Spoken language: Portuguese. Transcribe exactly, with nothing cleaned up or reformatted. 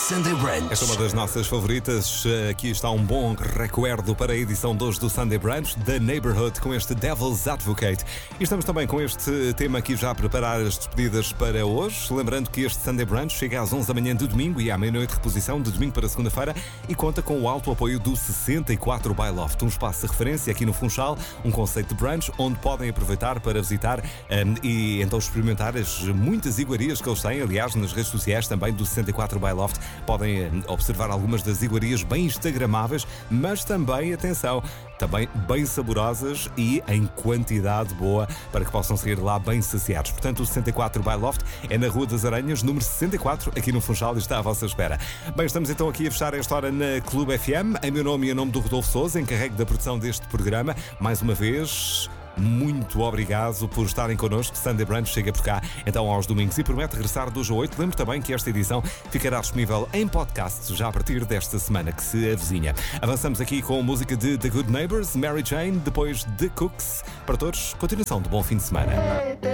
Sunday Brunch. Esta é uma das nossas favoritas. Aqui está um bom recuerdo para a edição de hoje do Sunday Brunch, The Neighborhood, com este Devil's Advocate. E estamos também com este tema aqui já a preparar as despedidas para hoje. Lembrando que este Sunday Brunch chega às onze da manhã de domingo e à meia-noite reposição de domingo para segunda-feira e conta com o alto apoio do sessenta e quatro by Loft, um espaço de referência aqui no Funchal, um conceito de brunch onde podem aproveitar para visitar um, e então experimentar as muitas iguarias que eles têm. Aliás, nas redes sociais também do sessenta e quatro by Loft podem observar algumas das iguarias bem instagramáveis, mas também, atenção, também bem saborosas e em quantidade boa para que possam sair lá bem saciados. Portanto, o sessenta e quatro by Loft é na Rua das Aranhas, número sessenta e quatro, aqui no Funchal, e está à vossa espera. Bem, estamos então aqui a fechar esta hora na Clube F M. Em meu nome e em nome do Rodolfo Sousa, encarregue da produção deste programa. Mais uma vez, muito obrigado por estarem connosco. Sunday Brunch chega por cá então aos domingos e promete regressar dos a oito. Lembro também que esta edição ficará disponível em podcast já a partir desta semana que se avizinha. Avançamos aqui com a música de The Good Neighbors, Mary Jane, depois The Cooks. Para todos, continuação de bom fim de semana.